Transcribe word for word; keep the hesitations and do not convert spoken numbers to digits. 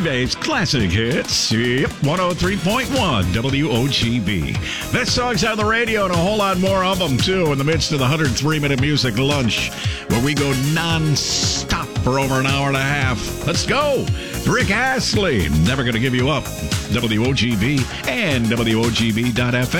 Freebay's classic hits. Yep, one oh three point one W O G B. Best songs on the radio and a whole lot more of them, too, in the midst of the one hundred three minute music lunch, where we go non-stop for over an hour and a half. Let's go. Rick Astley, Never Gonna Give You Up. W O G B and W O G B dot F M.